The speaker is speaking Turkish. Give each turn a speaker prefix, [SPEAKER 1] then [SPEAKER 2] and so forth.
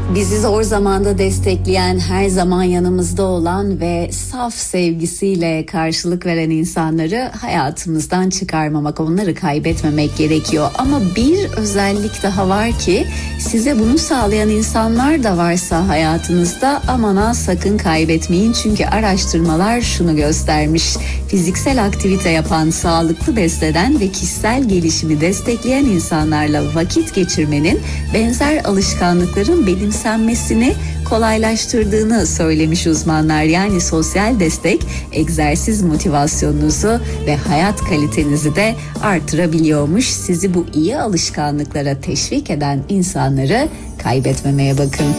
[SPEAKER 1] Bizi zor zamanda destekleyen, her zaman yanımızda olan ve saf sevgisiyle karşılık veren insanları hayatımızdan çıkarmamak, onları kaybetmemek gerekiyor. Ama bir özellik daha var ki, size bunu sağlayan insanlar da varsa hayatınızda aman ha sakın kaybetmeyin. Çünkü araştırmalar şunu göstermiş: fiziksel aktivite yapan, sağlıklı beslenen ve kişisel gelişimi destekleyen insanlarla vakit geçirmenin benzer alışkanlıkların benimsenmesini kolaylaştırdığını söylemiş uzmanlar. Yani sosyal destek egzersiz motivasyonunuzu ve hayat kalitenizi de artırabiliyormuş. Sizi bu iyi alışkanlıklara teşvik eden insanları kaybetmemeye bakın.